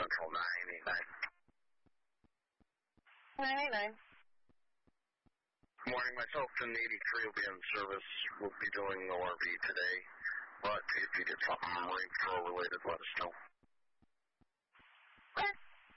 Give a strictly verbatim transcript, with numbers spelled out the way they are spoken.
Central nine eight nine. nine eight nine. Good morning. Myself and eighty-three will be in service. We'll be doing O R V today. But if you get something Marine Patrol related, let us know.